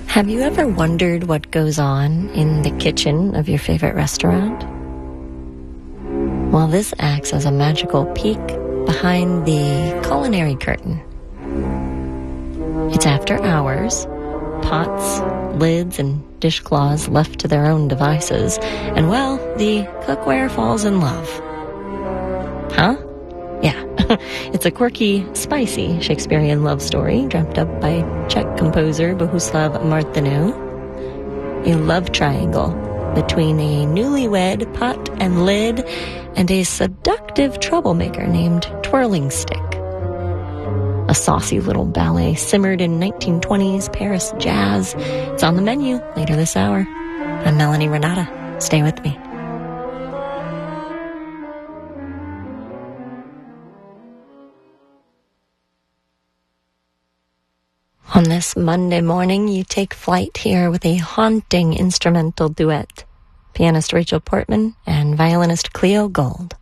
Have you ever wondered what goes on in the kitchen of your favorite restaurant? Well, this acts as a magical peek behind the culinary curtain. It's after hours, pots, lids, and dishcloths left to their own devices, and well, the cookware falls in love. Huh? Yeah, it's a quirky, spicy Shakespearean love story dreamt up by Czech composer Bohuslav Martinu. A love triangle between a newlywed pot and lid and a seductive troublemaker named Twirling Stick. A saucy little ballet simmered in 1920s Paris jazz. It's on the menu later this hour. I'm Melanie Renata. Stay with me. On this Monday morning, you take flight here with a haunting instrumental duet. Pianist Rachel Portman and violinist Cleo Gold.